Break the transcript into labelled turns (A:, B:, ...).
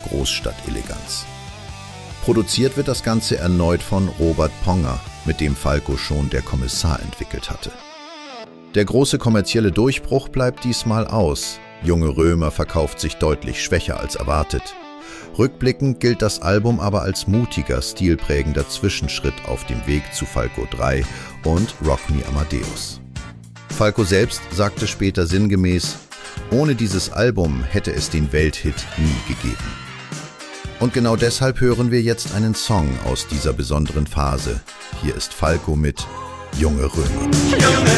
A: Großstadteleganz. Produziert wird das Ganze erneut von Robert Ponger, mit dem Falco schon Der Kommissar entwickelt hatte. Der große kommerzielle Durchbruch bleibt diesmal aus. Junge Römer verkauft sich deutlich schwächer als erwartet. Rückblickend gilt das Album aber als mutiger, stilprägender Zwischenschritt auf dem Weg zu Falco 3 und Rock Me Amadeus. Falco selbst sagte später sinngemäß: Ohne dieses Album hätte es den Welthit nie gegeben. Und genau deshalb hören wir jetzt einen Song aus dieser besonderen Phase. Hier ist Falco mit Junge Römer.
B: Junge